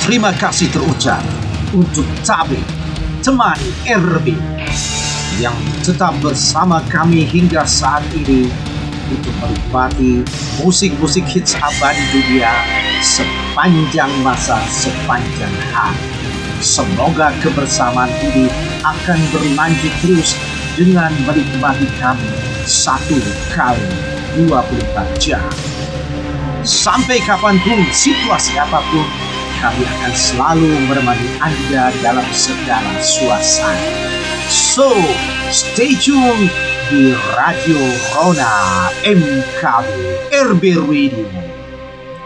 Terima kasih terucap untuk Tabe, teman RB, yang tetap bersama kami hingga saat ini untuk menikmati musik-musik hits abadi dunia sepanjang masa, sepanjang hari. Semoga kebersamaan ini akan berlanjut terus dengan menikmati kami 1 kali 24 jam. Sampai kapanpun, situasi apapun, kami akan selalu menemani Anda dalam segala suasana. So, stay tune di Radio Rona MKB RB Radio.